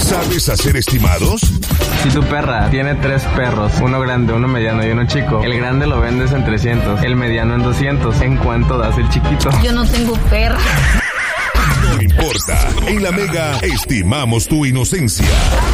¿Sabes hacer estimados? Si tu perra tiene 3 perros, uno grande, uno mediano y uno chico, el grande lo vendes en 300, el mediano en 200. ¿En cuánto das el chiquito? Yo no tengo perra. No importa. En La Mega estimamos tu inocencia.